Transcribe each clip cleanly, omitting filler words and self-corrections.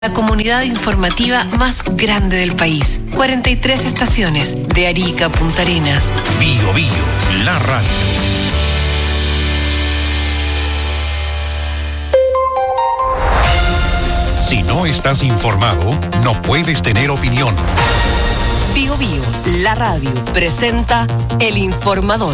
La comunidad informativa más grande del país. 43 estaciones, de Arica a Punta Arenas. Bio Bio, la radio. Si no estás informado, no puedes tener opinión. Bio Bio, la radio, presenta El Informador.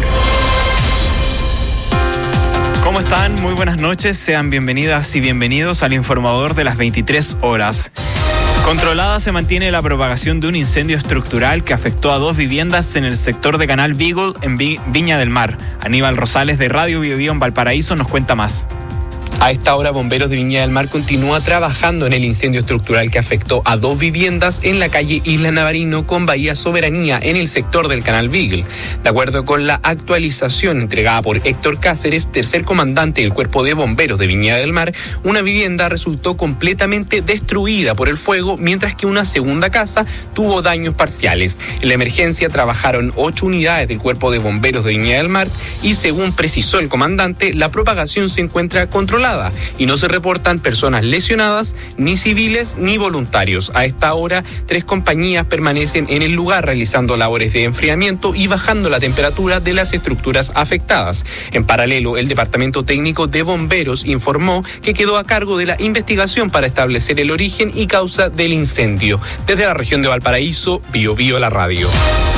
¿Cómo están? Muy buenas noches. Sean bienvenidas y bienvenidos al Informador de las 23 horas. Controlada se mantiene la propagación de un incendio estructural que afectó a 2 viviendas en el sector de Canal Beagle en Viña del Mar. Aníbal Rosales de Radio Bio Bio en Valparaíso nos cuenta más. A esta hora, bomberos de Viña del Mar continúa trabajando en el incendio estructural que afectó a 2 viviendas en la calle Isla Navarino con Bahía Soberanía en el sector del Canal Beagle. De acuerdo con la actualización entregada por Héctor Cáceres, tercer comandante del Cuerpo de Bomberos de Viña del Mar, una vivienda resultó completamente destruida por el fuego, mientras que una segunda casa tuvo daños parciales. En la emergencia trabajaron 8 unidades del Cuerpo de Bomberos de Viña del Mar y, según precisó el comandante, la propagación se encuentra controlada y no se reportan personas lesionadas, ni civiles ni voluntarios. A esta hora, 3 compañías permanecen en el lugar realizando labores de enfriamiento y bajando la temperatura de las estructuras afectadas. En paralelo, el Departamento Técnico de Bomberos informó que quedó a cargo de la investigación para establecer el origen y causa del incendio. Desde la región de Valparaíso, Bio Bio la radio.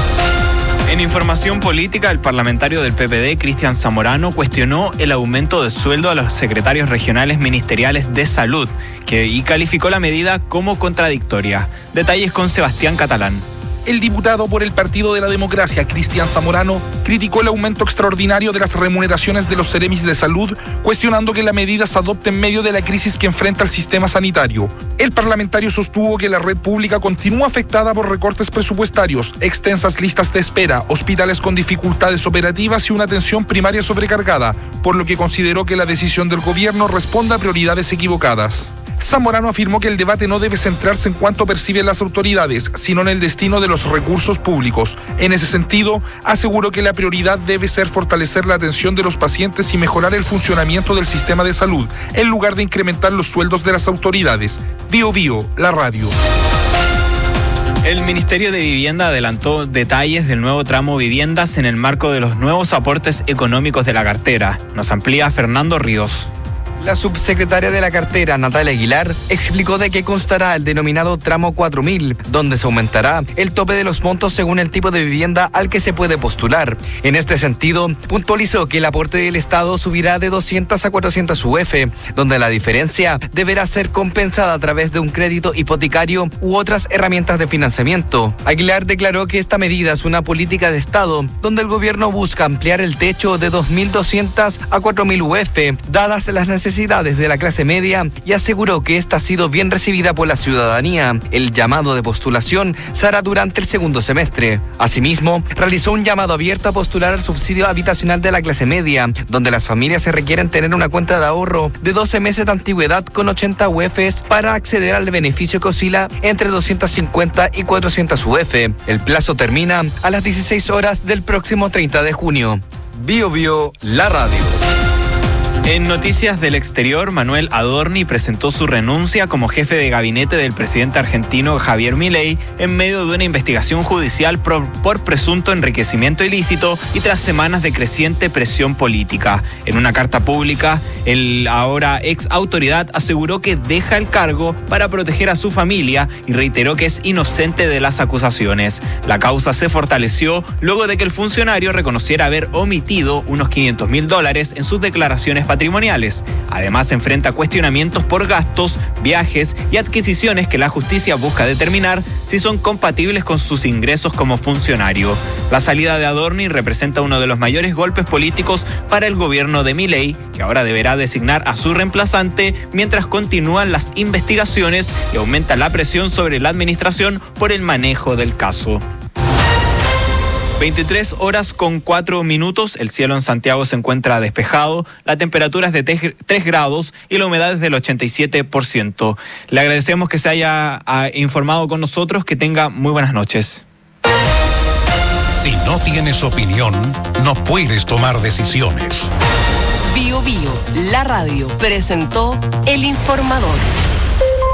En información política, el parlamentario del PPD, Cristian Zamorano, cuestionó el aumento de sueldo a los secretarios regionales ministeriales de salud y calificó la medida como contradictoria. Detalles con Sebastián Catalán. El diputado por el Partido de la Democracia, Cristian Zamorano, criticó el aumento extraordinario de las remuneraciones de los seremis de salud, cuestionando que la medida se adopte en medio de la crisis que enfrenta el sistema sanitario. El parlamentario sostuvo que la red pública continúa afectada por recortes presupuestarios, extensas listas de espera, hospitales con dificultades operativas y una atención primaria sobrecargada, por lo que consideró que la decisión del gobierno responde a prioridades equivocadas. Zamorano afirmó que el debate no debe centrarse en cuánto perciben las autoridades, sino en el destino de los recursos públicos. En ese sentido, aseguró que la prioridad debe ser fortalecer la atención de los pacientes y mejorar el funcionamiento del sistema de salud, en lugar de incrementar los sueldos de las autoridades. Bio Bio, la radio. El Ministerio de Vivienda adelantó detalles del nuevo tramo viviendas en el marco de los nuevos aportes económicos de la cartera. Nos amplía Fernando Ríos. La subsecretaria de la cartera, Natalia Aguilar, explicó de qué constará el denominado tramo 4000, donde se aumentará el tope de los montos según el tipo de vivienda al que se puede postular. En este sentido, puntualizó que el aporte del Estado subirá de 200 a 400 UF, donde la diferencia deberá ser compensada a través de un crédito hipotecario u otras herramientas de financiamiento. Aguilar declaró que esta medida es una política de Estado, donde el gobierno busca ampliar el techo de 2.200 a 4.000 UF, dadas las necesidades de la clase media, y aseguró que esta ha sido bien recibida por la ciudadanía. El llamado de postulación se hará durante el segundo semestre. Asimismo, realizó un llamado abierto a postular al subsidio habitacional de la clase media, donde las familias se requieren tener una cuenta de ahorro de 12 meses de antigüedad con 80 UFs para acceder al beneficio que oscila entre 250 y 400 UF. El plazo termina a las 16 horas del próximo 30 de junio. Bio Bio, la radio. En noticias del exterior, Manuel Adorni presentó su renuncia como jefe de gabinete del presidente argentino Javier Milei en medio de una investigación judicial por presunto enriquecimiento ilícito y tras semanas de creciente presión política. En una carta pública, el ahora ex autoridad aseguró que deja el cargo para proteger a su familia y reiteró que es inocente de las acusaciones. La causa se fortaleció luego de que el funcionario reconociera haber omitido unos $500.000 en sus declaraciones patrimoniales. Además, enfrenta cuestionamientos por gastos, viajes y adquisiciones que la justicia busca determinar si son compatibles con sus ingresos como funcionario. La salida de Adorni representa uno de los mayores golpes políticos para el gobierno de Milei, que ahora deberá designar a su reemplazante mientras continúan las investigaciones y aumenta la presión sobre la administración por el manejo del caso. 23 horas con 4 minutos, el cielo en Santiago se encuentra despejado, la temperatura es de 3 grados y la humedad es del 87%. Le agradecemos que se haya informado con nosotros, que tenga muy buenas noches. Si no tienes opinión, no puedes tomar decisiones. Bio Bio, la radio, presentó El Informador.